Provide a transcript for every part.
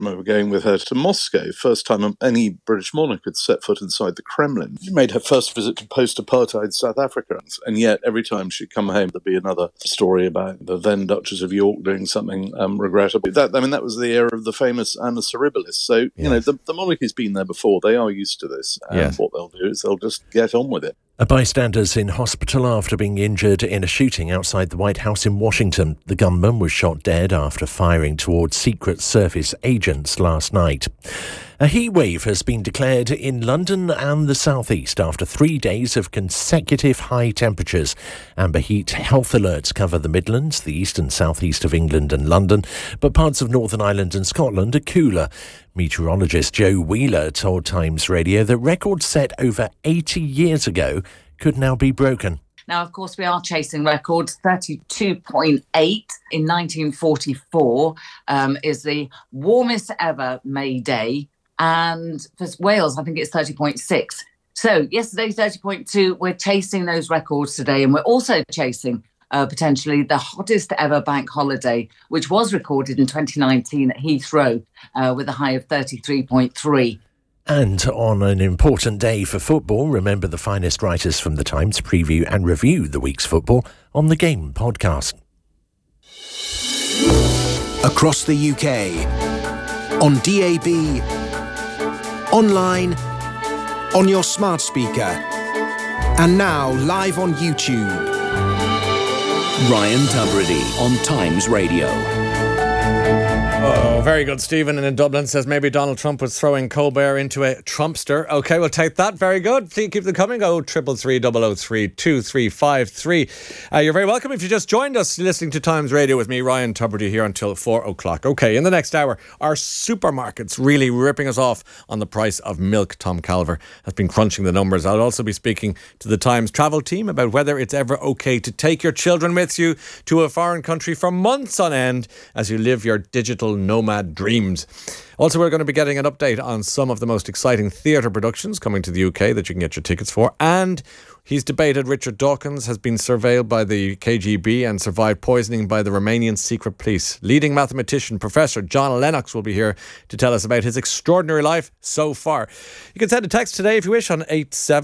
I remember going with her to Moscow, first time any British monarch had set foot inside the Kremlin. She made her first visit to post-apartheid South Africa, and yet every time she'd come home, there'd be another story about the then Duchess of York doing something regrettable. That was the era of the famous Anna Cerebalis. So, the monarchy's been there before. They are used to this. And what they'll do is they'll just get on with it. A bystander's in hospital after being injured in a shooting outside the White House in Washington. The gunman was shot dead after firing towards Secret Service agents last night. A heatwave has been declared in London and the southeast after 3 days of consecutive high temperatures. Amber heat health alerts cover the Midlands, the east and southeast of England and London, but parts of Northern Ireland and Scotland are cooler. Meteorologist Joe Wheeler told Times Radio that records set over 80 years ago could now be broken. Now, of course, we are chasing records. 32.8 in 1944 is the warmest ever May Day. And for Wales, I think it's 30.6. So yesterday, 30.2. We're chasing those records today. And we're also chasing potentially the hottest ever bank holiday, which was recorded in 2019 at Heathrow with a high of 33.3. And on an important day for football, remember the finest writers from the Times preview and review the week's football on the Game podcast. Across the UK, on DAB, online, on your smart speaker, and now live on YouTube. Ryan Tubridy on Times Radio. Oh, very good. Stephen in Dublin says maybe Donald Trump was throwing Colbert into a Trumpster. OK, we'll take that. Very good. Please keep them coming. 333 003 2353. You're very welcome if you just joined us listening to Times Radio with me, Ryan Tubridy, here until 4 o'clock. OK, in the next hour, are supermarkets really ripping us off on the price of milk? Tom Calver has been crunching the numbers. I'll also be speaking to the Times travel team about whether it's ever OK to take your children with you to a foreign country for months on end as you live your digital nomad dreams. Also, we're going to be getting an update on some of the most exciting theatre productions coming to the UK that you can get your tickets for. And he's debated Richard Dawkins has been surveilled by the KGB and survived poisoning by the Romanian secret police. Leading mathematician Professor John Lennox will be here to tell us about his extraordinary life so far. You can send a text today if you wish on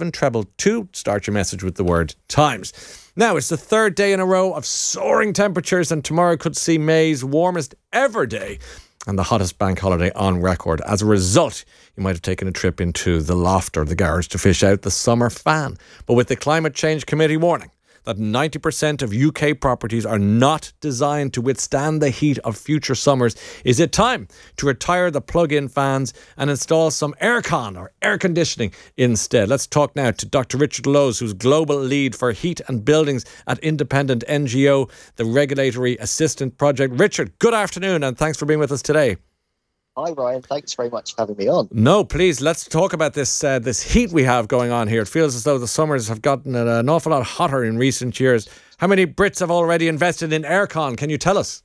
87222. Start your message with the word Times. Now, it's the third day in a row of soaring temperatures, and tomorrow could see May's warmest ever day and the hottest bank holiday on record. As a result, you might have taken a trip into the loft or the garage to fish out the summer fan. But with the Climate Change Committee warning that 90% of UK properties are not designed to withstand the heat of future summers, is it time to retire the plug-in fans and install some aircon or air conditioning instead? Let's talk now to Dr. Richard Lowes, who's global lead for heat and buildings at independent NGO, the Regulatory Assistant Project. Richard, good afternoon and thanks for being with us today. Hi, Ryan. Thanks very much for having me on. No, please, let's talk about this heat we have going on here. It feels as though the summers have gotten an awful lot hotter in recent years. How many Brits have already invested in aircon? Can you tell us?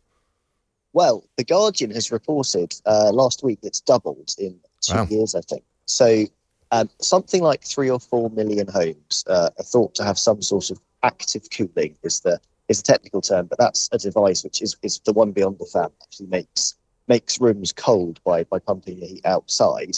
Well, The Guardian has reported last week it's doubled in 2 years, I think. So something like 3 or 4 million homes are thought to have some sort of active cooling is the technical term, but that's a device which is the one beyond the fan, actually makes rooms cold by pumping the heat outside.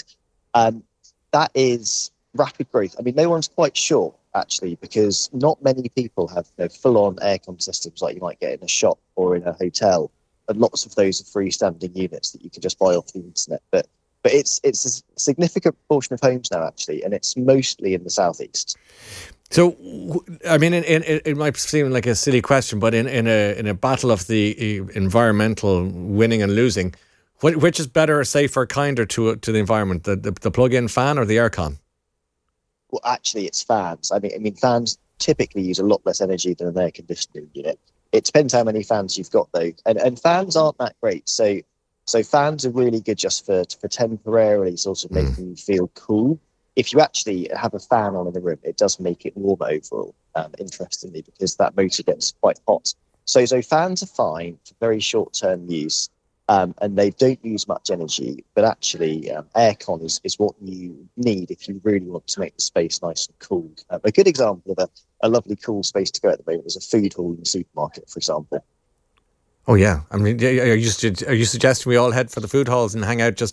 That is rapid growth. I mean, no one's quite sure, actually, because not many people have full-on aircon systems like you might get in a shop or in a hotel. And lots of those are freestanding units that you can just buy off the internet. But it's a significant proportion of homes now, actually, and it's mostly in the southeast. So, I mean, it might seem like a silly question, but in a battle of the environmental winning and losing, which is better, safer, kinder to the environment, the plug-in fan or the aircon? Well, actually, it's fans. I mean, fans typically use a lot less energy than an air conditioning unit. It depends how many fans you've got, though, and fans aren't that great. So fans are really good just for temporarily sort of making you feel cool. If you actually have a fan on in the room, it does make it warmer overall, interestingly, because that motor gets quite hot. So fans are fine for very short-term use, and they don't use much energy. But actually, aircon is what you need if you really want to make the space nice and cool. A good example of a lovely cool space to go at the moment is a food hall in the supermarket, for example. Oh yeah, I mean, are you suggesting we all head for the food halls and hang out just